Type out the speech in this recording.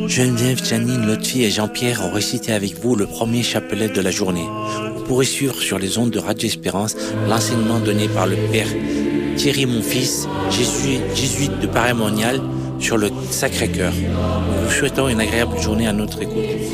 Geneviève, Janine, Lotfi et Jean-Pierre ont récité avec vous le premier chapelet de la journée. Vous pourrez suivre sur les ondes de Radio Espérance l'enseignement donné par le Père Thierry Monfils, jésuite de Paray-Monial, sur le Sacré-Cœur. Nous vous souhaitons une agréable journée à notre écoute.